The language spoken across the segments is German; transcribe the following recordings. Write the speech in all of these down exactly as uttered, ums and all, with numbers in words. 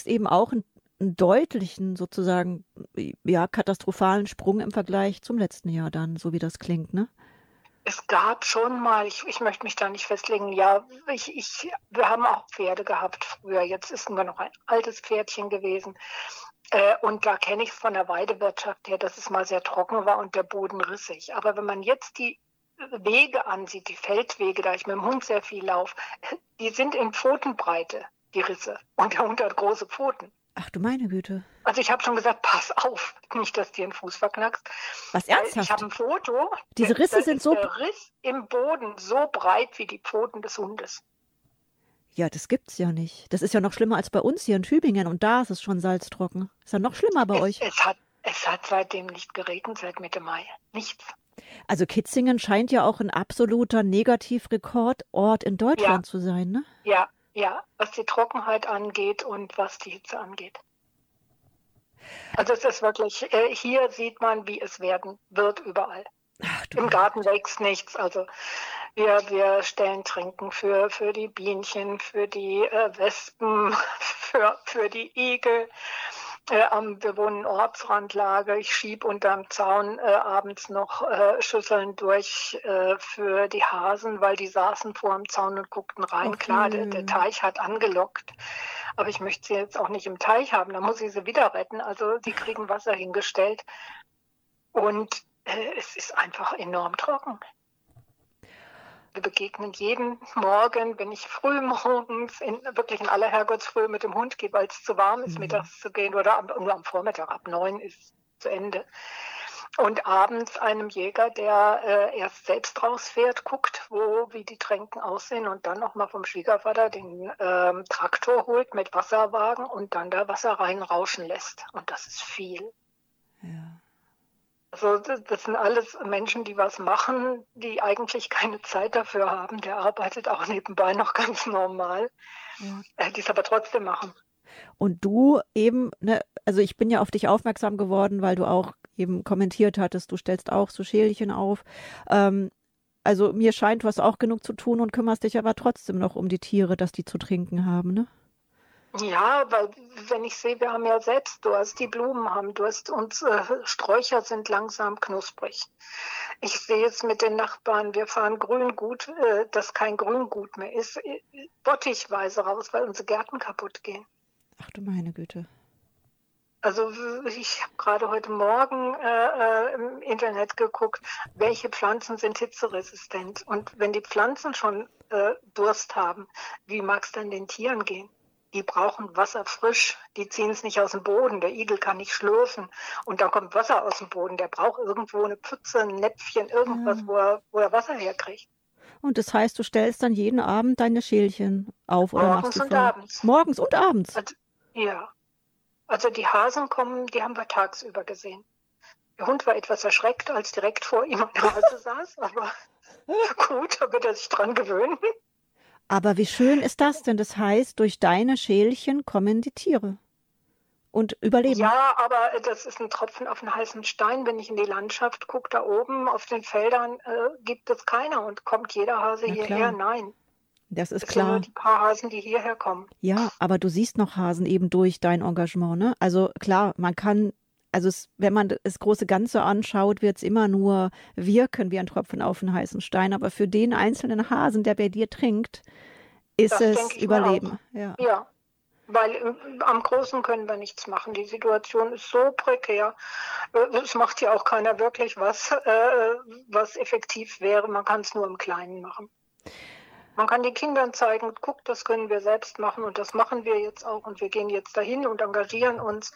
eben auch einen, einen deutlichen, sozusagen, ja, katastrophalen Sprung im Vergleich zum letzten Jahr dann, so wie das klingt, ne? Es gab schon mal, ich, ich möchte mich da nicht festlegen, ja, ich, ich, wir haben auch Pferde gehabt früher. Jetzt ist nur noch ein altes Pferdchen gewesen. Äh, und da kenne ich es von der Weidewirtschaft her, dass es mal sehr trocken war und der Boden rissig. Aber wenn man jetzt die Wege ansieht, die Feldwege, da ich mit dem Hund sehr viel laufe, die sind in Pfotenbreite, die Risse. Und der Hund hat große Pfoten. Ach du meine Güte. Also ich habe schon gesagt, pass auf, nicht, dass dir den Fuß verknackst. Was, Weil ernsthaft? ich habe ein Foto, Diese da- Risse da sind ist so, der Riss im Boden so breit wie die Pfoten des Hundes. ja, das gibt's ja nicht. Das ist ja noch schlimmer als bei uns hier in Tübingen und da ist es schon salztrocken. Ist ja noch schlimmer bei Es, euch. es, hat, es hat seitdem nicht geregnet, seit Mitte Mai. Nichts. Also Kitzingen scheint ja auch ein absoluter Negativrekordort in Ja, Deutschland zu sein, ne? ja, ja, was die Trockenheit angeht und was die Hitze angeht. Also es ist wirklich, äh, hier sieht man, wie es werden wird überall. Ach du Im meine Garten Güte. wächst nichts. Also wir, wir stellen Tränken für, für die Bienchen, für die äh, Wespen, für, für die Igel. Äh, am, wir wohnen in Ortsrandlage. Ich schieb unterm Zaun äh, abends noch äh, Schüsseln durch äh, für die Hasen, weil die saßen vor dem Zaun und guckten rein. Och Klar, der, der je. Teich hat angelockt, aber ich möchte sie jetzt auch nicht im Teich haben. Da muss ich sie wieder retten. Also die kriegen Wasser hingestellt und äh, es ist einfach enorm trocken. Wir begegnen jeden Morgen, wenn ich früh morgens, in, wirklich in aller Herrgottsfrühe mit dem Hund gehe, weil es zu warm ist, Mhm. mittags zu gehen oder am, nur am Vormittag, ab neun ist zu Ende. Und abends einem Jäger, der äh, erst selbst rausfährt, guckt, wo, wie die Tränken aussehen und dann nochmal vom Schwiegervater den ähm, Traktor holt mit Wasserwagen und dann da Wasser reinrauschen lässt. Und das ist viel. Ja. Also das, das sind alles Menschen, die was machen, die eigentlich keine Zeit dafür haben. Der arbeitet auch nebenbei noch ganz normal, Ja. äh, die es aber trotzdem machen. Und du eben, ne, also ich bin ja auf dich aufmerksam geworden, weil du auch eben kommentiert hattest, du stellst auch so Schälchen auf. Ähm, also mir scheint, du hast auch genug zu tun und kümmerst dich aber trotzdem noch um die Tiere, dass die zu trinken haben, ne? Ja, weil wenn ich sehe, wir haben ja selbst Durst, die Blumen haben Durst und äh, Sträucher sind langsam knusprig. Ich sehe es mit den Nachbarn, wir fahren Grüngut, äh, das kein Grüngut mehr ist, äh, bottichweise raus, weil unsere Gärten kaputt gehen. Ach du meine Güte. Also ich habe gerade heute Morgen äh, äh, im Internet geguckt, welche Pflanzen sind hitzeresistent. Und wenn die Pflanzen schon äh, Durst haben, wie mag es dann den Tieren gehen? Die brauchen Wasser frisch, die ziehen es nicht aus dem Boden. Der Igel kann nicht schlürfen und dann kommt Wasser aus dem Boden. Der braucht irgendwo eine Pfütze, ein Näpfchen, irgendwas, Ja. wo er, wo er Wasser herkriegt. Und das heißt, du stellst dann jeden Abend deine Schälchen auf oder machst Morgens du und vorher? abends. Morgens und abends. Also, ja, also die Hasen kommen, die haben wir tagsüber gesehen. Der Hund war etwas erschreckt, als direkt vor ihm eine Hase saß, aber gut, da wird er sich dran gewöhnen. Aber wie schön ist das denn? Das heißt, durch deine Schälchen kommen die Tiere und überleben. Ja, aber das ist ein Tropfen auf einen heißen Stein. Wenn ich in die Landschaft gucke, da oben auf den Feldern äh, gibt es keiner und kommt jeder Hase Na hierher? klar, Nein, das ist es sind nur klar. die paar Hasen, die hierher kommen. Ja, aber du siehst noch Hasen eben durch dein Engagement, ne? Also klar, man kann, also es, wenn man das große Ganze anschaut, wird es immer nur wirken wie ein Tropfen auf einen heißen Stein. Aber für den einzelnen Hasen, der bei dir trinkt, ist Das es denke ich mir auch. Überleben. Ja. Ja, weil äh, am Großen können wir nichts machen. Die Situation ist so prekär. Äh, Es macht ja auch keiner wirklich was, äh, was effektiv wäre. Man kann es nur im Kleinen machen. Man kann den Kindern zeigen, guck, das können wir selbst machen und das machen wir jetzt auch und wir gehen jetzt dahin und engagieren uns.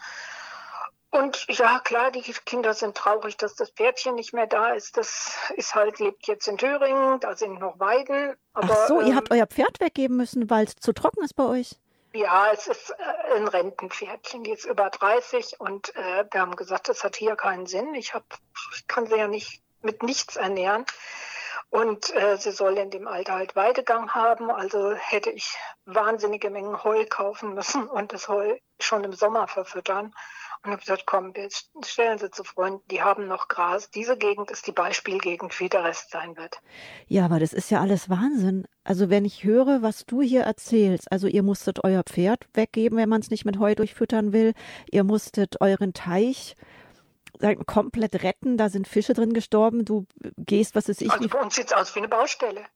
Und ja, klar, die Kinder sind traurig, dass das Pferdchen nicht mehr da ist. Das ist halt, lebt jetzt in Thüringen, da sind noch Weiden. Ach Aber so, ihr ähm, habt euer Pferd weggeben müssen, weil es zu trocken ist bei euch? ja, es ist äh, ein Rentenpferdchen, die ist über dreißig und äh, wir haben gesagt, das hat hier keinen Sinn. Ich, hab, ich kann sie ja nicht mit nichts ernähren. Und äh, sie soll in dem Alter halt Weidegang haben, also hätte ich wahnsinnige Mengen Heu kaufen müssen und das Heu schon im Sommer verfüttern. Und habe gesagt, komm, jetzt stellen Sie zu Freunden, die haben noch Gras. Diese Gegend ist die Beispielgegend, wie der Rest sein wird. Ja, aber das ist ja alles Wahnsinn. Also wenn ich höre, was du hier erzählst, also ihr musstet euer Pferd weggeben, wenn man es nicht mit Heu durchfüttern will. Ihr musstet euren Teich sag, komplett retten, da sind Fische drin gestorben. Du gehst, was weiß ich. Also Wie bei uns sieht es aus wie eine Baustelle.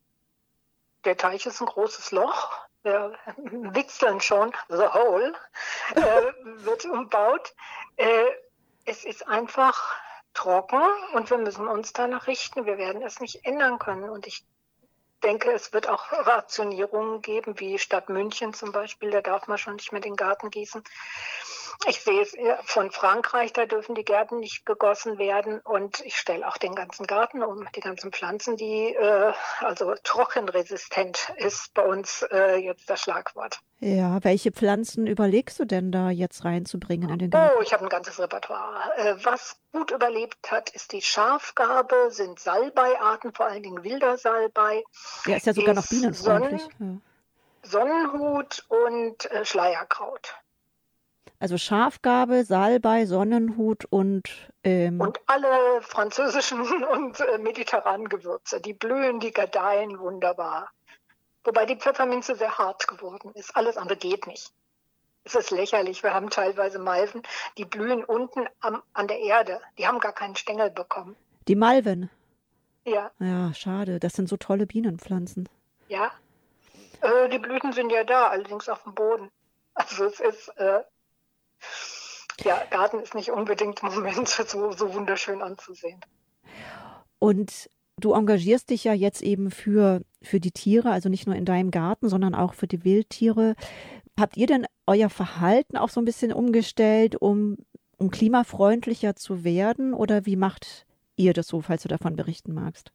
Der Teich ist ein großes Loch. Wir wichseln schon, the hole, äh, wird umbaut. Äh, es ist einfach trocken und wir müssen uns danach richten. Wir werden es nicht ändern können. Und ich denke, es wird auch Rationierungen geben, wie Stadt München zum Beispiel. Da darf man schon nicht mehr den Garten gießen. Ich sehe es von Frankreich, da dürfen die Gärten nicht gegossen werden. Und ich stelle auch den ganzen Garten um, die ganzen Pflanzen, die äh, also trockenresistent ist bei uns äh, jetzt das Schlagwort. Ja, welche Pflanzen überlegst du denn da jetzt reinzubringen in den Garten? Oh, ich habe ein ganzes Repertoire. Äh, was gut überlebt hat, ist die Schafgarbe, sind Salbeiarten, vor allen Dingen wilder Salbei. Ja, ist ja sogar noch bienenfreundlich. Sonnen, ja. Sonnenhut und äh, Schleierkraut. Also Schafgarbe, Salbei, Sonnenhut und... Ähm und alle französischen und äh, mediterranen Gewürze. Die blühen, die gedeihen wunderbar. Wobei die Pfefferminze sehr hart geworden ist. Alles andere geht nicht. Es ist lächerlich. Wir haben teilweise Malven, die blühen unten am, an der Erde. Die haben gar keinen Stängel bekommen. Die Malven? Ja. Ja, schade. Das sind so tolle Bienenpflanzen. Ja. Äh, die Blüten sind ja da, allerdings auf dem Boden. Also es ist... Äh, Ja, Garten ist nicht unbedingt im Moment so, so wunderschön anzusehen. Und du engagierst dich ja jetzt eben für, für die Tiere, also nicht nur in deinem Garten, sondern auch für die Wildtiere. Habt ihr denn euer Verhalten auch so ein bisschen umgestellt, um, um klimafreundlicher zu werden? Oder wie macht ihr das so, falls du davon berichten magst?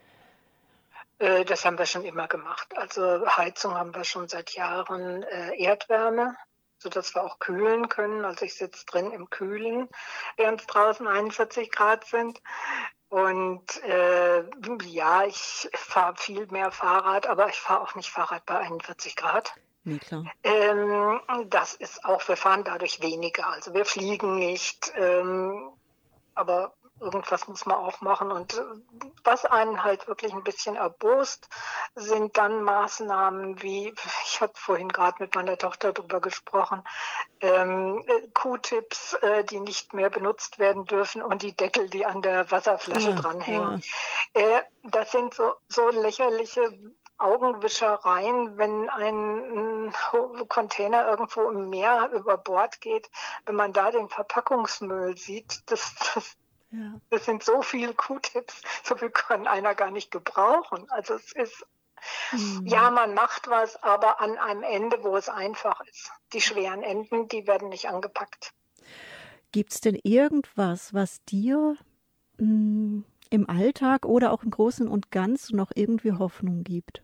Äh, das haben wir schon immer gemacht. Also Heizung haben wir schon seit Jahren, äh, Erdwärme, sodass wir auch kühlen können. Also ich sitze drin im Kühlen, während es draußen einundvierzig Grad sind. Und äh, ja, ich fahre viel mehr Fahrrad, aber ich fahre auch nicht Fahrrad bei einundvierzig Grad. Nee, klar. Ähm, das ist auch, wir fahren dadurch weniger. Also wir fliegen nicht, ähm, aber irgendwas muss man auch machen. Und was einen halt wirklich ein bisschen erbost, sind dann Maßnahmen wie, ich habe vorhin gerade mit meiner Tochter darüber gesprochen, ähm, Q-Tips, äh, die nicht mehr benutzt werden dürfen und die Deckel, die an der Wasserflasche Ja, dranhängen. ja. Äh, das sind so, so lächerliche Augenwischereien, wenn ein Container irgendwo im Meer über Bord geht, wenn man da den Verpackungsmüll sieht, das, das Ja. Das sind so viele Q-Tips, so viel kann einer gar nicht gebrauchen. Also es ist, hm. ja, man macht was, aber an einem Ende, wo es einfach ist. Die schweren Enden, die werden nicht angepackt. Gibt es denn irgendwas, was dir mh, im Alltag oder auch im Großen und Ganzen noch irgendwie Hoffnung gibt?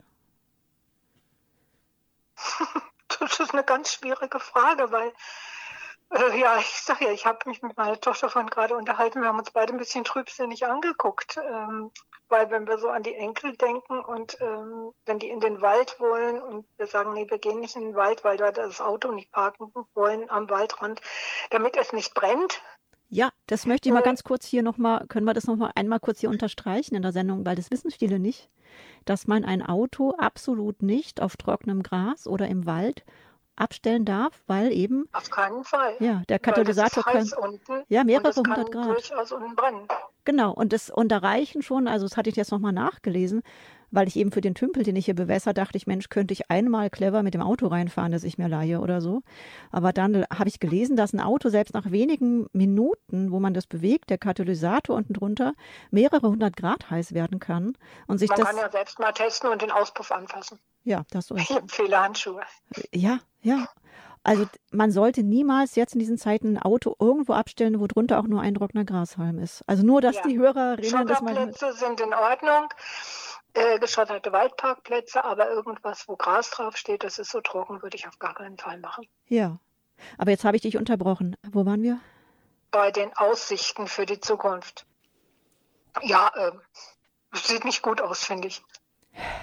Das ist eine ganz schwierige Frage, weil Äh, ja, ich sag ja, ich habe mich mit meiner Tochter vorhin gerade unterhalten. Wir haben uns beide ein bisschen trübsinnig angeguckt, ähm, weil wenn wir so an die Enkel denken und ähm, wenn die in den Wald wollen und wir sagen, nee, wir gehen nicht in den Wald, weil wir das Auto nicht parken wollen am Waldrand, damit es nicht brennt. Ja, das möchte ich mal ganz kurz hier nochmal, können wir das nochmal einmal kurz hier unterstreichen in der Sendung, weil das wissen viele nicht, dass man ein Auto absolut nicht auf trockenem Gras oder im Wald abstellen darf, weil eben... Auf keinen Fall. Ja, der Katalysator kann... Ja, mehrere hundert Grad. Durchaus unten brennen. Genau, und das und da reichen schon, also das hatte ich jetzt nochmal nachgelesen, weil ich eben für den Tümpel, den ich hier bewässer, dachte ich, Mensch, könnte ich einmal clever mit dem Auto reinfahren, das ich mir leihe oder so. Aber dann habe ich gelesen, dass ein Auto selbst nach wenigen Minuten, wo man das bewegt, der Katalysator unten drunter, mehrere hundert Grad heiß werden kann. Und sich man das, kann ja selbst mal testen und den Auspuff anfassen. Ja, das so. Ich empfehle Handschuhe. Ja, ja. Also man sollte niemals jetzt in diesen Zeiten ein Auto irgendwo abstellen, wo drunter auch nur ein trockener Grashalm ist. Also nur, dass ja. die Hörerinnen das mal... Schotterplätze sind in Ordnung, äh, geschotterte Waldparkplätze, aber irgendwas, wo Gras draufsteht, das ist so trocken, würde ich auf gar keinen Fall machen. Ja, aber jetzt habe ich dich unterbrochen. Wo waren wir? Bei den Aussichten für die Zukunft. Ja, äh, sieht nicht gut aus, finde ich.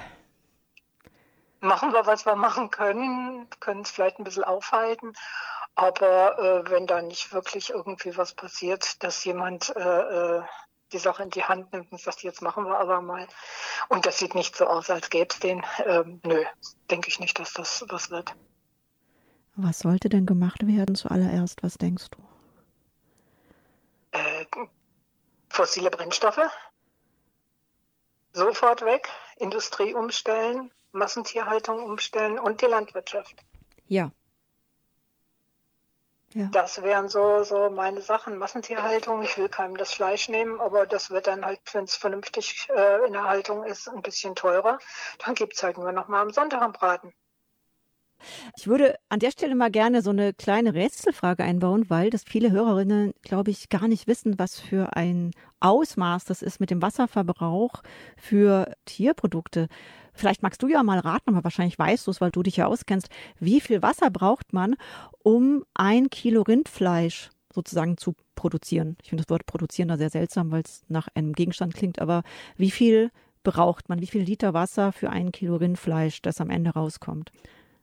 Machen wir, was wir machen können, können es vielleicht ein bisschen aufhalten. Aber äh, wenn da nicht wirklich irgendwie was passiert, dass jemand äh, äh, die Sache in die Hand nimmt und sagt, jetzt machen wir aber mal. Und das sieht nicht so aus, als gäbe es den. Ähm, nö, denke ich nicht, dass das was wird. Was sollte denn gemacht werden zuallererst? Was denkst du? Äh, fossile Brennstoffe sofort weg, Industrie umstellen, Massentierhaltung umstellen und die Landwirtschaft. Ja. Ja. Das wären so, so meine Sachen. Massentierhaltung, ich will keinem das Fleisch nehmen, aber das wird dann halt, wenn es vernünftig äh, in der Haltung ist, ein bisschen teurer. Dann gibt es halt nur noch mal am Sonntag am Braten. Ich würde an der Stelle mal gerne so eine kleine Rätselfrage einbauen, weil das viele Hörerinnen, glaube ich, gar nicht wissen, was für ein Ausmaß das ist mit dem Wasserverbrauch für Tierprodukte. Vielleicht magst du ja mal raten, aber wahrscheinlich weißt du es, weil du dich ja auskennst. Wie viel Wasser braucht man, um ein Kilo Rindfleisch sozusagen zu produzieren? Ich finde das Wort produzieren da sehr seltsam, weil es nach einem Gegenstand klingt. Aber wie viel braucht man? Wie viel Liter Wasser für ein Kilo Rindfleisch, das am Ende rauskommt?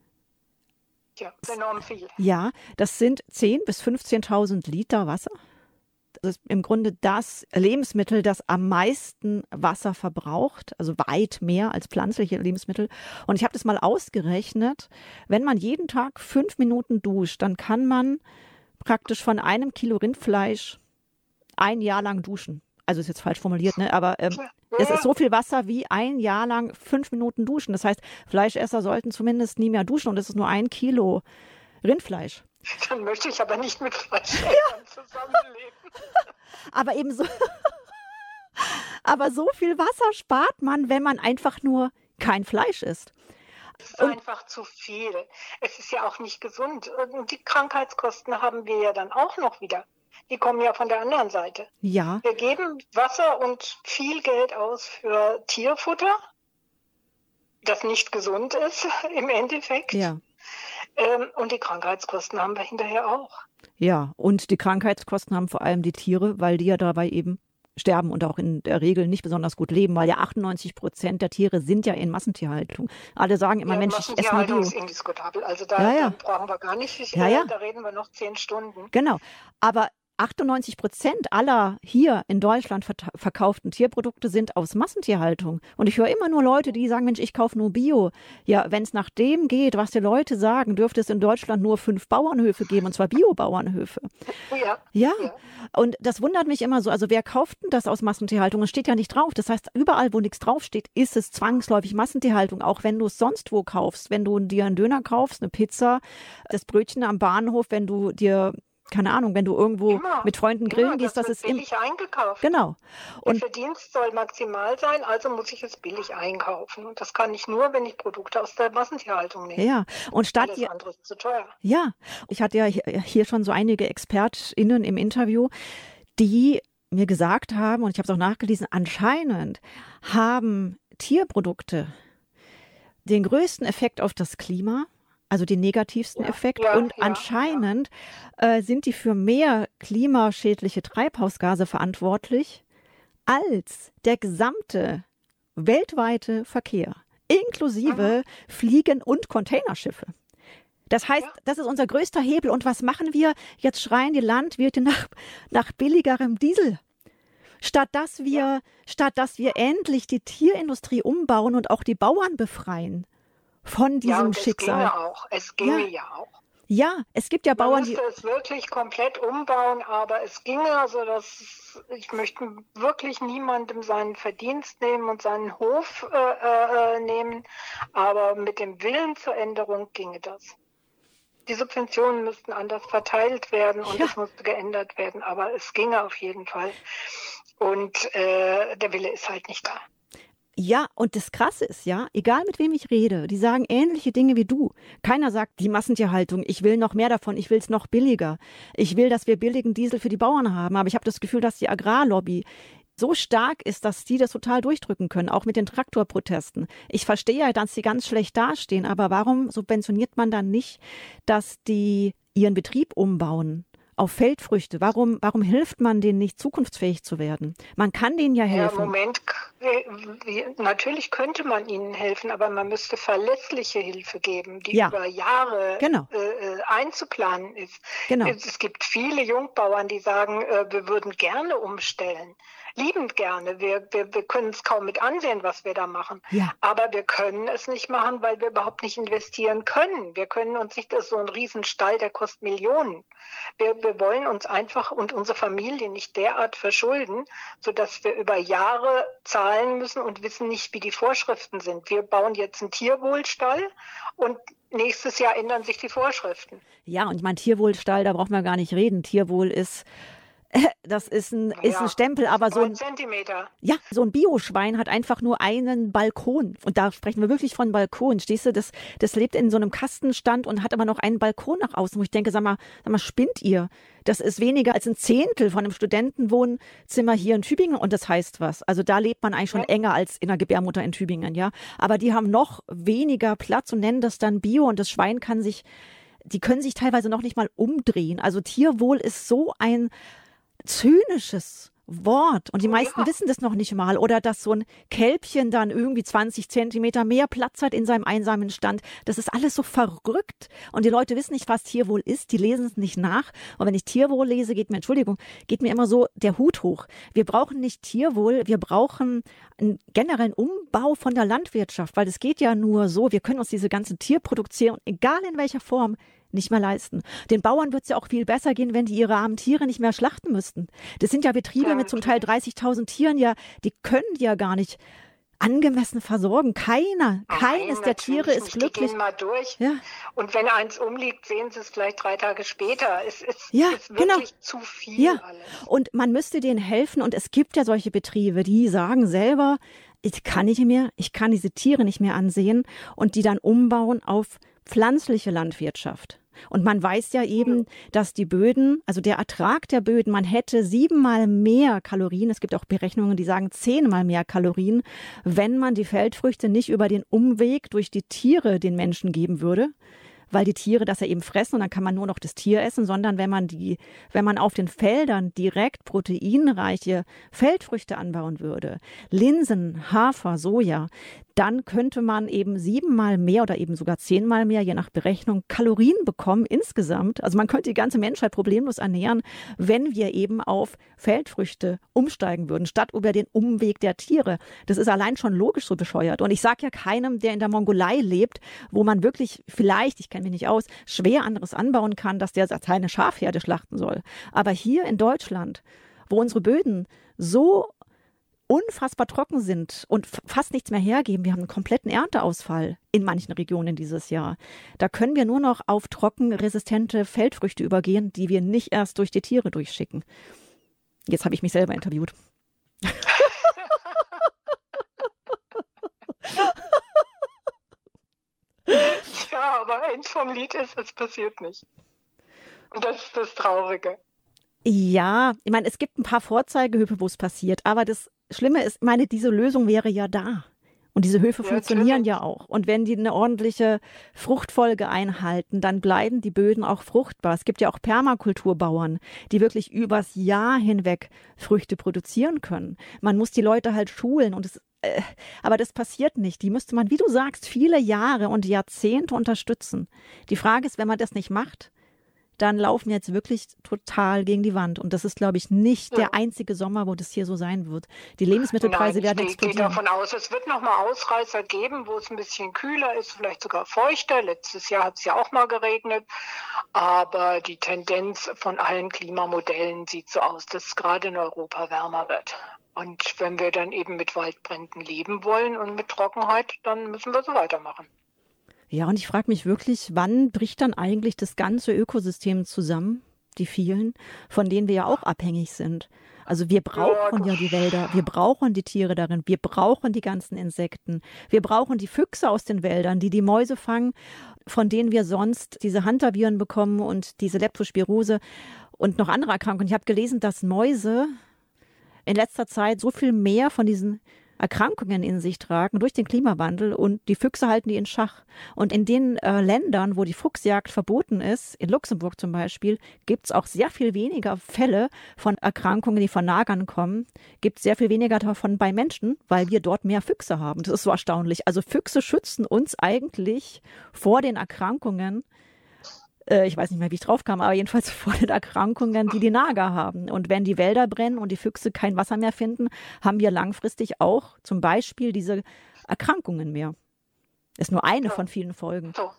Ja, enorm viel. Ja, das sind zehntausend bis fünfzehntausend Liter Wasser. Das ist im Grunde das Lebensmittel, das am meisten Wasser verbraucht, also weit mehr als pflanzliche Lebensmittel. Und ich habe das mal ausgerechnet, wenn man jeden Tag fünf Minuten duscht, dann kann man praktisch von einem Kilo Rindfleisch ein Jahr lang duschen. Also ist jetzt falsch formuliert, ne? Aber ähm, es ist so viel Wasser wie ein Jahr lang fünf Minuten duschen. Das heißt, Fleischesser sollten zumindest nie mehr duschen und es ist nur ein Kilo Rindfleisch. Dann möchte ich aber nicht mit Fleischessern ja. zusammenleben. Aber eben so, aber so viel Wasser spart man, wenn man einfach nur kein Fleisch isst. Es ist und einfach zu viel. Es ist ja auch nicht gesund. Und die Krankheitskosten haben wir ja dann auch noch wieder. Die kommen ja von der anderen Seite. Ja. Wir geben Wasser und viel Geld aus für Tierfutter, das nicht gesund ist im Endeffekt. Ja. Ähm, und die Krankheitskosten haben wir hinterher auch. Ja, und die Krankheitskosten haben vor allem die Tiere, weil die ja dabei eben sterben und auch in der Regel nicht besonders gut leben, weil ja achtundneunzig Prozent der Tiere sind ja in Massentierhaltung. Alle sagen immer, ja, Mensch, ich esse nur Massentierhaltung Bio. ist indiskutabel. Also da, ja, ja. da brauchen wir gar nicht, ja, ja. da reden wir noch zehn Stunden. Genau, aber achtundneunzig Prozent aller hier in Deutschland verta- verkauften Tierprodukte sind aus Massentierhaltung. Und ich höre immer nur Leute, die sagen, Mensch, ich kaufe nur Bio. Ja, wenn es nach dem geht, was die Leute sagen, dürfte es in Deutschland nur fünf Bauernhöfe geben, und zwar Bio-Bauernhöfe. Ja, ja. ja. Und das wundert mich immer so. Also wer kauft denn das aus Massentierhaltung? Es steht ja nicht drauf. Das heißt, überall, wo nichts draufsteht, ist es zwangsläufig Massentierhaltung. Auch wenn du es sonst wo kaufst. Wenn du dir einen Döner kaufst, eine Pizza, das Brötchen am Bahnhof, wenn du dir keine Ahnung, wenn du irgendwo immer, mit Freunden grillen immer, gehst, das, das ist billig eingekauft. Genau. Und der Verdienst soll maximal sein, also muss ich es billig einkaufen. Und das kann ich nur, wenn ich Produkte aus der Massentierhaltung nehme. Ja, und statt Alles andere ist zu teuer. Ja, ich hatte ja hier schon so einige ExpertInnen im Interview, die mir gesagt haben, und ich habe es auch nachgelesen, anscheinend haben Tierprodukte den größten Effekt auf das Klima. Also den negativsten ja, Effekt. Ja, und ja, anscheinend ja. Äh, sind die für mehr klimaschädliche Treibhausgase verantwortlich als der gesamte weltweite Verkehr, inklusive mhm. Fliegen- und Containerschiffe. Das heißt, ja. das ist unser größter Hebel. Und was machen wir? Jetzt schreien die Landwirte nach, nach billigerem Diesel. Statt dass wir, ja. statt dass wir endlich die Tierindustrie umbauen und auch die Bauern befreien. Von diesem ja, und Schicksal. Es ginge auch. Es ginge ja. ja auch. Ja, es gibt ja Man Bauern, müsste die es wirklich komplett umbauen, aber es ginge, also das, ich möchte wirklich niemandem seinen Verdienst nehmen und seinen Hof äh, äh, nehmen, aber mit dem Willen zur Änderung ginge das. Die Subventionen müssten anders verteilt werden und ja. es musste geändert werden, aber es ginge auf jeden Fall. Und äh, der Wille ist halt nicht da. Ja, und das Krasse ist ja, egal mit wem ich rede, die sagen ähnliche Dinge wie du. Keiner sagt, die Massentierhaltung, ich will noch mehr davon, ich will es noch billiger. Ich will, dass wir billigen Diesel für die Bauern haben. Aber ich habe das Gefühl, dass die Agrarlobby so stark ist, dass die das total durchdrücken können, auch mit den Traktorprotesten. Ich verstehe ja, dass sie ganz schlecht dastehen, aber warum subventioniert man dann nicht, dass die ihren Betrieb umbauen auf Feldfrüchte? Warum, warum hilft man denen nicht, zukunftsfähig zu werden? Man kann denen ja helfen. Ja, Moment, natürlich könnte man ihnen helfen, aber man müsste verlässliche Hilfe geben, die ja. über Jahre genau. äh, einzuplanen ist. Genau. Es, es gibt viele Jungbauern, die sagen, äh, wir würden gerne umstellen. Liebend gerne. Wir, wir, wir können es kaum mit ansehen, was wir da machen. Ja. Aber wir können es nicht machen, weil wir überhaupt nicht investieren können. Wir können uns nicht, das ist so ein Riesenstall, der kostet Millionen. Wir, wir wollen uns einfach und unsere Familie nicht derart verschulden, sodass wir über Jahre zahlen müssen und wissen nicht, wie die Vorschriften sind. Wir bauen jetzt einen Tierwohlstall und nächstes Jahr ändern sich die Vorschriften. Ja, und mein Tierwohlstall, da braucht man gar nicht reden. Tierwohl ist Das ist ein, naja, ist ein Stempel, aber so ein, Zentimeter. Ja, so ein Bioschwein hat einfach nur einen Balkon. Und da sprechen wir wirklich von Balkon. Stehst du, das, das lebt in so einem Kastenstand und hat aber noch einen Balkon nach außen, wo ich denke, sag mal, sag mal, spinnt ihr? Das ist weniger als ein Zehntel von einem Studentenwohnzimmer hier in Tübingen und das heißt was. Also da lebt man eigentlich schon ja. enger als in der Gebärmutter in Tübingen, ja. Aber die haben noch weniger Platz und nennen das dann Bio und das Schwein kann sich, die können sich teilweise noch nicht mal umdrehen. Also Tierwohl ist so ein zynisches Wort und die meisten ja. wissen das noch nicht mal oder dass so ein Kälbchen dann irgendwie zwanzig Zentimeter mehr Platz hat in seinem einsamen Stand. Das ist alles so verrückt und die Leute wissen nicht, was Tierwohl ist, die lesen es nicht nach und wenn ich Tierwohl lese, geht mir, Entschuldigung, geht mir immer so der Hut hoch. Wir brauchen nicht Tierwohl, wir brauchen einen generellen Umbau von der Landwirtschaft, weil es geht ja nur so, wir können uns diese ganze Tierproduktion, egal in welcher Form, nicht mehr leisten. Den Bauern wird es ja auch viel besser gehen, wenn die ihre armen Tiere nicht mehr schlachten müssten. Das sind ja Betriebe mit zum Teil dreißigtausend Tieren, ja, die können die ja gar nicht angemessen versorgen. Keiner, keines Nein, der Tiere ist glücklich. Die gehen mal durch. Ja. Und wenn eins umliegt, sehen sie es vielleicht drei Tage später. Es ist, ja, ist wirklich genau. zu viel ja. alles. Und man müsste denen helfen. Und es gibt ja solche Betriebe, die sagen selber, ich kann nicht mehr, ich kann diese Tiere nicht mehr ansehen und die dann umbauen auf pflanzliche Landwirtschaft. Und man weiß ja eben, dass die Böden, also der Ertrag der Böden, man hätte siebenmal mehr Kalorien, es gibt auch Berechnungen, die sagen zehnmal mehr Kalorien, wenn man die Feldfrüchte nicht über den Umweg durch die Tiere den Menschen geben würde, weil die Tiere das ja eben fressen und dann kann man nur noch das Tier essen, sondern wenn man die, wenn man auf den Feldern direkt proteinreiche Feldfrüchte anbauen würde, Linsen, Hafer, Soja, dann könnte man eben siebenmal mehr oder eben sogar zehnmal mehr, je nach Berechnung, Kalorien bekommen insgesamt. Also man könnte die ganze Menschheit problemlos ernähren, wenn wir eben auf Feldfrüchte umsteigen würden, statt über den Umweg der Tiere. Das ist allein schon logisch so bescheuert. Und ich sage ja keinem, der in der Mongolei lebt, wo man wirklich vielleicht, ich kenne mich nicht aus, schwer anderes anbauen kann, dass der seine Schafherde schlachten soll. Aber hier in Deutschland, wo unsere Böden so unfassbar trocken sind und fast nichts mehr hergeben. Wir haben einen kompletten Ernteausfall in manchen Regionen dieses Jahr. Da können wir nur noch auf trockenresistente Feldfrüchte übergehen, die wir nicht erst durch die Tiere durchschicken. Jetzt habe ich mich selber interviewt. Ja, aber End vom Lied ist, es passiert nicht. Und das ist das Traurige. Ja, ich meine, es gibt ein paar Vorzeigehöfe, wo es passiert, aber das Schlimme ist, ich meine, diese Lösung wäre ja da. Und diese Höfe ja, funktionieren natürlich. ja auch. Und wenn die eine ordentliche Fruchtfolge einhalten, dann bleiben die Böden auch fruchtbar. Es gibt ja auch Permakulturbauern, die wirklich übers Jahr hinweg Früchte produzieren können. Man muss die Leute halt schulen und es äh, aber das passiert nicht. Die müsste man, wie du sagst, viele Jahre und Jahrzehnte unterstützen. Die Frage ist, wenn man das nicht macht, dann laufen wir jetzt wirklich total gegen die Wand. Und das ist, glaube ich, nicht ja. der einzige Sommer, wo das hier so sein wird. Die Lebensmittelpreise Nein, werden ich explodieren. Ich gehe davon aus, es wird noch mal Ausreißer geben, wo es ein bisschen kühler ist, vielleicht sogar feuchter. Letztes Jahr hat es ja auch mal geregnet. Aber die Tendenz von allen Klimamodellen sieht so aus, dass es gerade in Europa wärmer wird. Und wenn wir dann eben mit Waldbränden leben wollen und mit Trockenheit, dann müssen wir so weitermachen. Ja, und ich frage mich wirklich, wann bricht dann eigentlich das ganze Ökosystem zusammen, die vielen, von denen wir ja auch abhängig sind. Also wir brauchen ja, ja die Wälder, wir brauchen die Tiere darin, wir brauchen die ganzen Insekten, wir brauchen die Füchse aus den Wäldern, die die Mäuse fangen, von denen wir sonst diese Hantaviren bekommen und diese Leptospirose und noch andere Erkrankungen. Ich habe gelesen, dass Mäuse in letzter Zeit so viel mehr von diesen Erkrankungen in sich tragen durch den Klimawandel und die Füchse halten die in Schach. Und in den äh, Ländern, wo die Fuchsjagd verboten ist, in Luxemburg zum Beispiel, gibt es auch sehr viel weniger Fälle von Erkrankungen, die von Nagern kommen, gibt es sehr viel weniger davon bei Menschen, weil wir dort mehr Füchse haben. Das ist so erstaunlich. Also Füchse schützen uns eigentlich vor den Erkrankungen, ich weiß nicht mehr, wie ich drauf kam, aber jedenfalls vor den Erkrankungen, die die Nager haben. Und wenn die Wälder brennen und die Füchse kein Wasser mehr finden, haben wir langfristig auch zum Beispiel diese Erkrankungen mehr. Ist nur eine von vielen Folgen. So.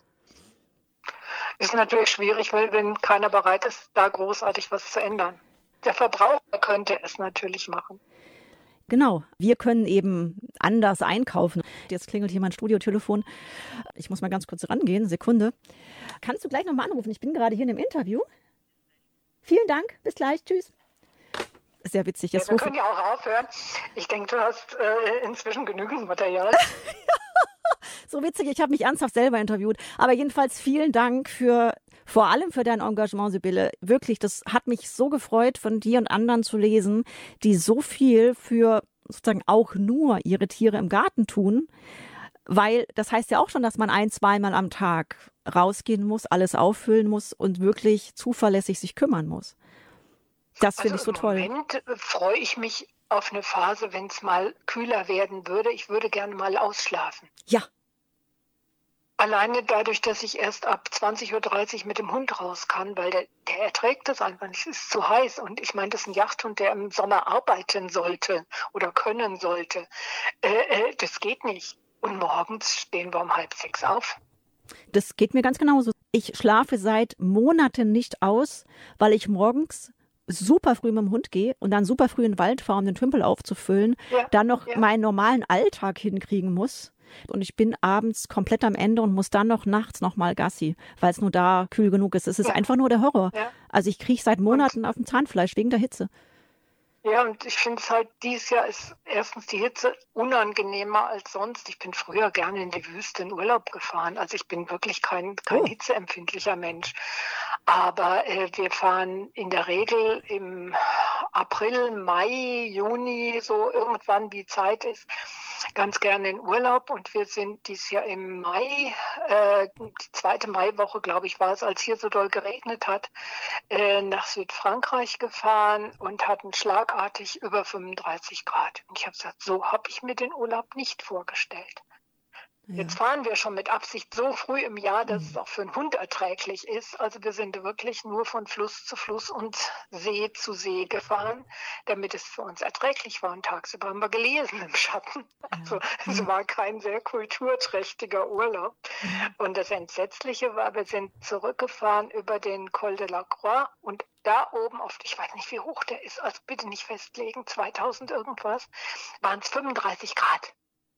Ist natürlich schwierig, weil wenn keiner bereit ist, da großartig was zu ändern. Der Verbraucher könnte es natürlich machen. Genau, wir können eben anders einkaufen. Jetzt klingelt hier mein Studiotelefon. Ich muss mal ganz kurz rangehen, Sekunde. Kannst du gleich nochmal anrufen? Ich bin gerade hier in einem Interview. Vielen Dank, bis gleich, tschüss. Sehr witzig. Jetzt ja, wir können ja auch aufhören. Ich denke, du hast äh, inzwischen genügend Material. So witzig, ich habe mich ernsthaft selber interviewt. Aber jedenfalls vielen Dank für, vor allem für dein Engagement, Sibylle. Wirklich, das hat mich so gefreut, von dir und anderen zu lesen, die so viel für sozusagen auch nur ihre Tiere im Garten tun. Weil das heißt ja auch schon, dass man ein-, zweimal am Tag rausgehen muss, alles auffüllen muss und wirklich zuverlässig sich kümmern muss. Das finde also ich so toll. Im Moment freue ich mich auf eine Phase, wenn es mal kühler werden würde. Ich würde gerne mal ausschlafen. Ja. Alleine dadurch, dass ich erst ab zwanzig Uhr dreißig mit dem Hund raus kann, weil der, der erträgt das einfach nicht. Es ist zu heiß. Und ich meine, das ist ein Jagdhund, der im Sommer arbeiten sollte oder können sollte. Äh, äh, das geht nicht. Und morgens stehen wir um halb sechs auf. Das geht mir ganz genauso. Ich schlafe seit Monaten nicht aus, weil ich morgens super früh mit dem Hund gehe und dann super früh in den Wald fahre, um den Tümpel aufzufüllen, ja, dann noch ja. meinen normalen Alltag hinkriegen muss. Und ich bin abends komplett am Ende und muss dann noch nachts nochmal Gassi, weil es nur da kühl genug ist. Es ist ja. einfach nur der Horror. Ja. Also ich kriege seit Monaten und auf dem Zahnfleisch wegen der Hitze. Ja, und ich finde es halt, dieses Jahr ist erstens die Hitze unangenehmer als sonst. Ich bin früher gerne in die Wüste in Urlaub gefahren. Also ich bin wirklich kein, kein oh. hitzeempfindlicher Mensch. Aber äh, wir fahren in der Regel im April, Mai, Juni, so irgendwann wie Zeit ist, ganz gerne in Urlaub. Und wir sind dieses Jahr im Mai, äh, die zweite Maiwoche, glaube ich, war es, als hier so doll geregnet hat, äh, nach Südfrankreich gefahren und hatten schlagartig über fünfunddreißig Grad. Und ich habe gesagt, so habe ich mir den Urlaub nicht vorgestellt. Ja. Jetzt fahren wir schon mit Absicht so früh im Jahr, dass mhm. es auch für einen Hund erträglich ist. Also wir sind wirklich nur von Fluss zu Fluss und See zu See gefahren, damit es für uns erträglich war. Und tagsüber haben wir gelesen im Schatten. Also ja. es war kein sehr kulturträchtiger Urlaub. Mhm. Und das Entsetzliche war, wir sind zurückgefahren über den Col de la Croix und da oben auf, ich weiß nicht, wie hoch der ist, also bitte nicht festlegen, zweitausend irgendwas, waren es fünfunddreißig Grad.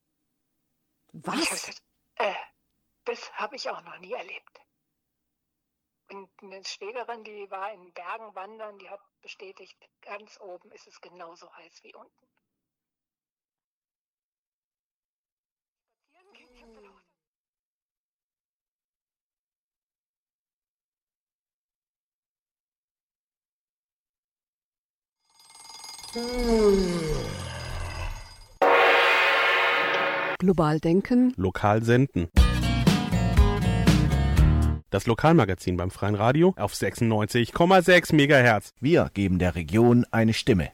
Was? Ich gesagt, äh, das habe ich auch noch nie erlebt. Und eine Schwägerin, die war in Bergen wandern, die hat bestätigt, ganz oben ist es genauso heiß wie unten. Global denken. Lokal senden. Das Lokalmagazin beim Freien Radio auf sechsundneunzig Komma sechs Megahertz. Wir geben der Region eine Stimme.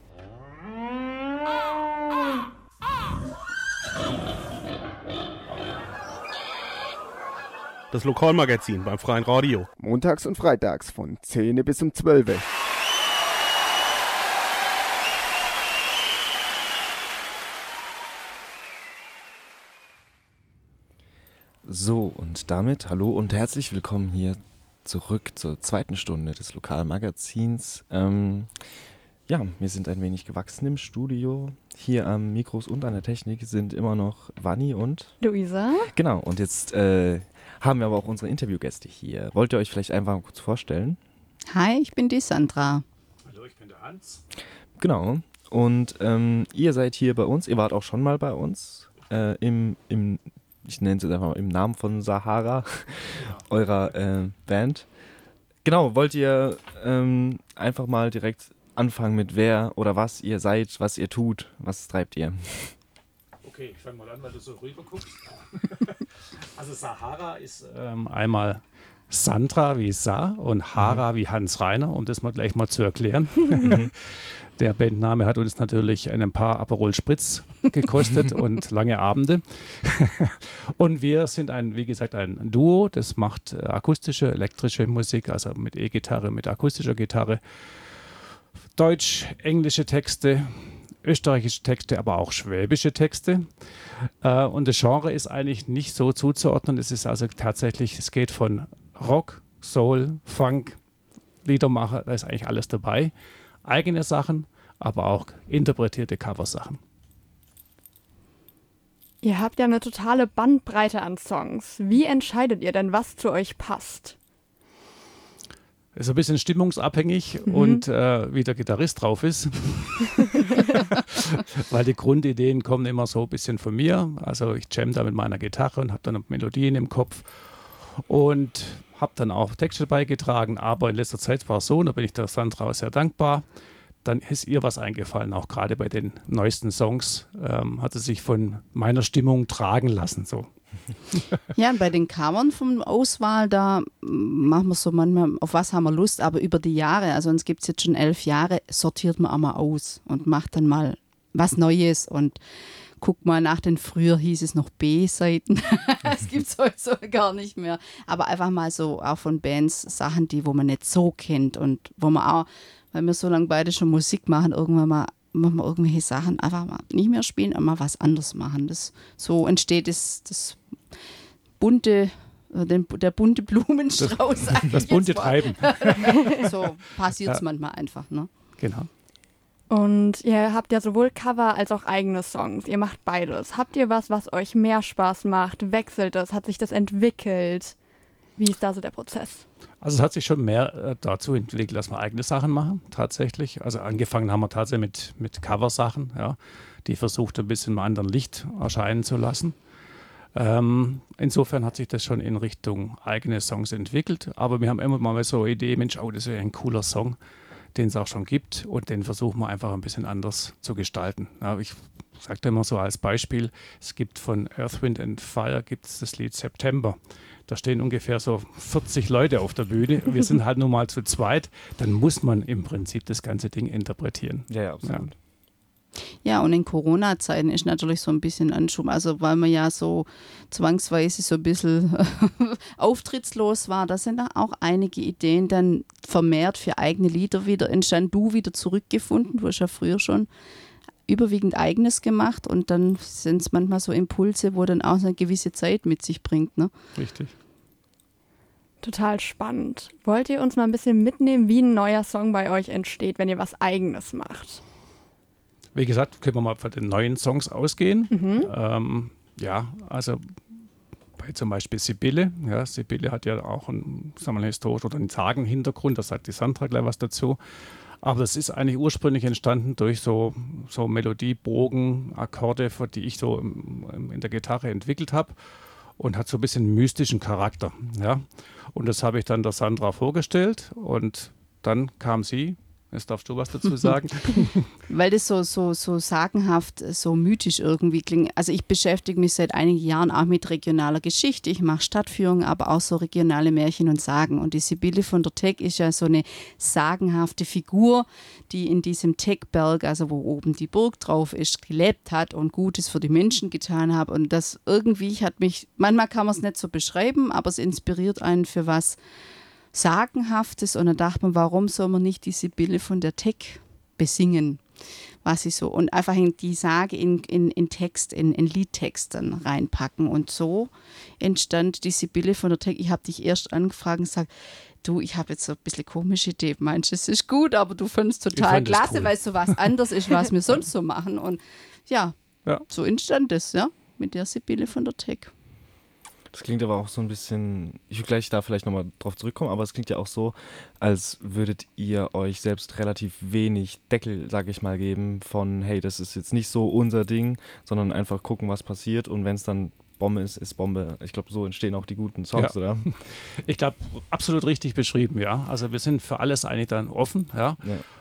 Das Lokalmagazin beim Freien Radio. Montags und freitags von zehn bis um zwölf. So, und damit hallo und herzlich willkommen hier zurück zur zweiten Stunde des Lokalmagazins. Ähm, ja, wir sind ein wenig gewachsen im Studio. Hier am Mikros und an der Technik sind immer noch Vanni und Luisa. Genau, und jetzt äh, haben wir aber auch unsere Interviewgäste hier. Wollt ihr euch vielleicht einfach mal kurz vorstellen? Hi, ich bin die Sandra. Hallo, ich bin der Hans. Genau, und ähm, ihr seid hier bei uns, ihr wart auch schon mal bei uns äh, im, im ich nenne es jetzt einfach mal im Namen von Sahara, ja. eurer äh, Band. Genau, wollt ihr ähm, einfach mal direkt anfangen mit wer oder was ihr seid, was ihr tut, was treibt ihr? Okay, ich fange mal an, weil du so rüber guckst. Also Sahara ist ähm, einmal Sandra wie Sa und Hara mhm. wie Hans Reiner, um das mal gleich mal zu erklären. Der Bandname hat uns natürlich ein paar Aperol Spritz gekostet und lange Abende. Und wir sind ein, wie gesagt, ein Duo, das macht äh, akustische, elektrische Musik, also mit E-Gitarre, mit akustischer Gitarre, Deutsch, englische Texte, österreichische Texte, aber auch schwäbische Texte. Äh, und das Genre ist eigentlich nicht so zuzuordnen. Es ist also tatsächlich, es geht von Rock, Soul, Funk, Liedermacher, da ist eigentlich alles dabei. Eigene Sachen, aber auch interpretierte Coversachen. Ihr habt ja eine totale Bandbreite an Songs. Wie entscheidet ihr denn, was zu euch passt? Ist ein bisschen stimmungsabhängig mhm. und äh, wie der Gitarrist drauf ist. Weil die Grundideen kommen immer so ein bisschen von mir. Also ich jam da mit meiner Gitarre und habe dann Melodien im Kopf und habe dann auch Texte beigetragen. Aber in letzter Zeit war es so, und da bin ich der Sandra auch sehr dankbar, dann ist ihr was eingefallen. Auch gerade bei den neuesten Songs ähm, hat sie sich von meiner Stimmung tragen lassen. So. Ja, und bei den Covern von Auswahl, da machen wir so manchmal, auf was haben wir Lust, aber über die Jahre, also uns gibt es jetzt schon elf Jahre, sortiert man auch mal aus und macht dann mal was Neues und guck mal nach, denn früher hieß es noch B-Seiten. Das gibt es heute so gar nicht mehr. Aber einfach mal so auch von Bands Sachen, die, wo man nicht so kennt und wo man auch, weil wir so lange beide schon Musik machen, irgendwann mal machen wir irgendwelche Sachen einfach mal nicht mehr spielen, aber mal was anderes machen. Das, so entsteht das, das bunte, den, der bunte Blumenstrauß. Das, das bunte Treiben. So passiert es ja. manchmal einfach. Ne? Genau. Und ihr habt ja sowohl Cover als auch eigene Songs. Ihr macht beides. Habt ihr was, was euch mehr Spaß macht? Wechselt es? Hat sich das entwickelt? Wie ist da so der Prozess? Also es hat sich schon mehr äh, dazu entwickelt, dass wir eigene Sachen machen, tatsächlich. Also angefangen haben wir tatsächlich mit, mit Coversachen, ja, die versucht ein bisschen im anderen Licht erscheinen zu lassen. Ähm, insofern hat sich das schon in Richtung eigene Songs entwickelt. Aber wir haben immer mal so eine Idee, Mensch, oh, das ist ja ein cooler Song, den es auch schon gibt, und den versuchen wir einfach ein bisschen anders zu gestalten. Ja, ich sage da immer so als Beispiel, es gibt von Earth, Wind and Fire gibt es das Lied September. Da stehen ungefähr so vierzig Leute auf der Bühne. Wir sind halt nur mal zu zweit. Dann muss man im Prinzip das ganze Ding interpretieren. Ja, ja, absolut. Ja. Ja, und in Corona-Zeiten ist natürlich so ein bisschen Anschub, also weil man ja so zwangsweise so ein bisschen auftrittslos war, da sind da auch einige Ideen dann vermehrt für eigene Lieder wieder entstanden. Du wieder zurückgefunden, du hast ja früher schon überwiegend Eigenes gemacht und dann sind es manchmal so Impulse, wo dann auch so eine gewisse Zeit mit sich bringt. Ne? Richtig. Total spannend. Wollt ihr uns mal ein bisschen mitnehmen, wie ein neuer Song bei euch entsteht, wenn ihr was Eigenes macht? Wie gesagt, können wir mal von den neuen Songs ausgehen. Mhm. Ähm, ja, also bei zum Beispiel Sibylle. Ja, Sibylle hat ja auch einen, sagen wir mal, historischen oder einen Sagen-Hintergrund, da sagt die Sandra gleich was dazu. Aber das ist eigentlich ursprünglich entstanden durch so, so Melodiebogen, Akkorde, die ich so in der Gitarre entwickelt habe, und hat so ein bisschen mystischen Charakter. Ja? Und das habe ich dann der Sandra vorgestellt und dann kam sie. Jetzt darfst du was dazu sagen. Weil das so, so, so sagenhaft, so mythisch irgendwie klingt. Also ich beschäftige mich seit einigen Jahren auch mit regionaler Geschichte. Ich mache Stadtführungen, aber auch so regionale Märchen und Sagen. Und die Sibylle von der Teck ist ja so eine sagenhafte Figur, die in diesem Teckberg, also wo oben die Burg drauf ist, gelebt hat und Gutes für die Menschen getan hat. Und das irgendwie hat mich, manchmal kann man es nicht so beschreiben, aber es inspiriert einen für was Sagenhaftes, und dann dachte man, warum soll man nicht die Sibylle von der Teck besingen, was ich so, und einfach in die Sage in, in, in Text, in, in Liedtext dann reinpacken, und so entstand die Sibylle von der Teck. Ich habe dich erst angefragt und gesagt, du, ich habe jetzt so ein bisschen komische Idee, meinst du, es ist gut, aber du fandest es total klasse, cool, weil es so was anderes ist, was wir sonst so machen, und ja, ja, so entstand es, ja, mit der Sibylle von der Teck. Das klingt aber auch so ein bisschen, ich will gleich da vielleicht nochmal drauf zurückkommen, aber es klingt ja auch so, als würdet ihr euch selbst relativ wenig Deckel, sag ich mal, geben von, hey, das ist jetzt nicht so unser Ding, sondern einfach gucken, was passiert, und wenn es dann Bombe ist, ist Bombe. Ich glaube, so entstehen auch die guten Songs, ja, oder? Ich glaube, absolut richtig beschrieben, ja. Also wir sind für alles eigentlich dann offen, ja. ja.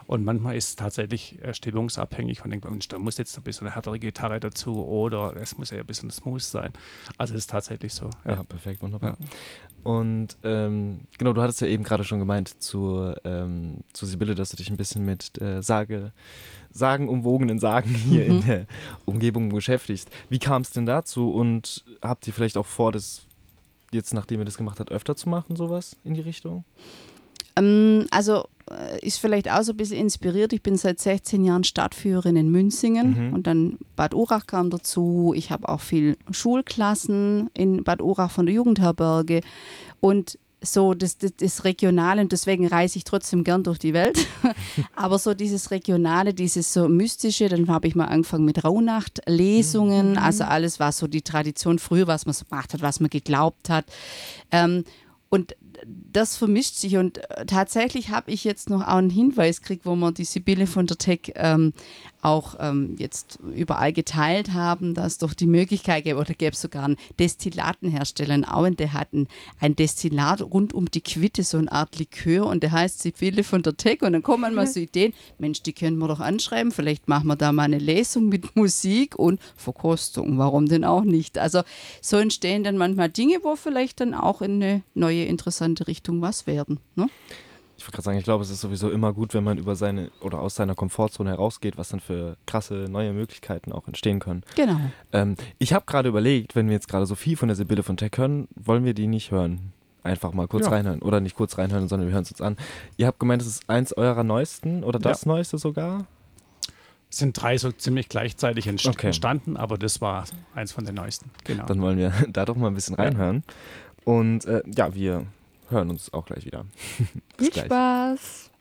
Und manchmal ist es tatsächlich äh, stimmungsabhängig. Man denkt, Mensch, da muss jetzt ein bisschen eine härtere Gitarre dazu oder es muss ja ein bisschen smooth sein. Also es ist tatsächlich so. Ja, ja perfekt, wunderbar. Ja. Und ähm, genau, du hattest ja eben gerade schon gemeint zu, ähm, zu Sibylle, dass du dich ein bisschen mit äh, Sage, sagenumwogenen Sagen hier mhm. in der Umgebung beschäftigst. Wie kam es denn dazu und habt ihr vielleicht auch vor, das jetzt, nachdem ihr das gemacht habt, öfter zu machen, sowas in die Richtung? Ähm, also ist vielleicht auch so ein bisschen inspiriert. Ich bin seit sechzehn Jahren Stadtführerin in Münzingen mhm. und dann Bad Urach kam dazu. Ich habe auch viel Schulklassen in Bad Urach von der Jugendherberge und so das, das, das Regionale, und deswegen reise ich trotzdem gern durch die Welt, aber so dieses Regionale, dieses so Mystische, dann habe ich mal angefangen mit Rauhnachtlesungen, mhm. also alles, was so die Tradition früher, was man so gemacht hat, was man geglaubt hat. Ähm, und das vermischt sich und tatsächlich habe ich jetzt noch auch einen Hinweis gekriegt, wo wir die Sibylle von der Tech ähm, auch ähm, jetzt überall geteilt haben, dass es doch die Möglichkeit gäbe, oder gäbe es sogar einen Destillatenhersteller in Auen, der hat ein, ein Destillat rund um die Quitte, so eine Art Likör und der heißt Sibylle von der Tech und dann kommen mal so Ideen, Mensch, die können wir doch anschreiben, vielleicht machen wir da mal eine Lesung mit Musik und Verkostung, warum denn auch nicht? Also so entstehen dann manchmal Dinge, wo vielleicht dann auch in eine neue, interessante Richtung was werden, ne? Ich wollte gerade sagen, ich glaube, es ist sowieso immer gut, wenn man über seine oder aus seiner Komfortzone herausgeht, was dann für krasse neue Möglichkeiten auch entstehen können. Genau. Ähm, ich habe gerade überlegt, wenn wir jetzt gerade so viel von der Sibylle von Tech hören, wollen wir die nicht hören? Einfach mal kurz ja. reinhören. Oder nicht kurz reinhören, sondern wir hören es uns an. Ihr habt gemeint, es ist eins eurer neuesten oder das ja. neueste sogar? Es sind drei so ziemlich gleichzeitig entst- okay. entstanden, aber das war eins von den neuesten. Genau. Dann wollen wir da doch mal ein bisschen reinhören. Ja. Und äh, ja, wir hören uns auch gleich wieder. Viel Spaß!